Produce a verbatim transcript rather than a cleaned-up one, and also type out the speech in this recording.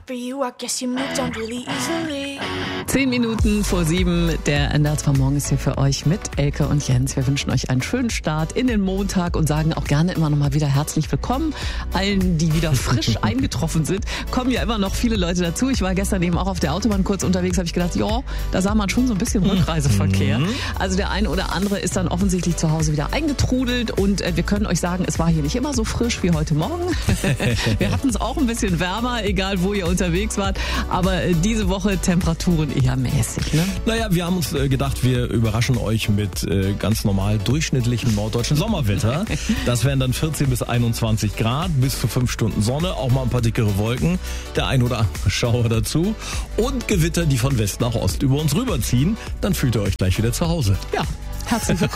for you, I guess you moved on really easily. Zehn Minuten vor sieben, der Ende von morgen ist hier für euch mit Elke und Jens. Wir wünschen euch einen schönen Start in den Montag und sagen auch gerne immer noch mal wieder herzlich willkommen allen, die wieder frisch eingetroffen sind. Kommen ja immer noch viele Leute dazu. Ich war gestern eben auch auf der Autobahn kurz unterwegs, habe ich gedacht, ja, da sah man schon so ein bisschen Rückreiseverkehr. Mhm. Also der eine oder andere ist dann offensichtlich zu Hause wieder eingetrudelt und äh, wir können euch sagen, es war hier nicht immer so frisch wie heute Morgen. Wir hatten es auch ein bisschen wärmer, egal wo ihr unterwegs wart, aber äh, diese Woche Temperaturen eher mäßig, ne? Naja, wir haben uns äh, gedacht, wir überraschen euch mit äh, ganz normal durchschnittlichem norddeutschen Sommerwetter. Das wären dann vierzehn bis einundzwanzig Grad, bis zu fünf Stunden Sonne, auch mal ein paar dickere Wolken, der ein oder andere Schauer dazu und Gewitter, die von West nach Ost über uns rüberziehen. Dann fühlt ihr euch gleich wieder zu Hause. Ja, herzlich willkommen.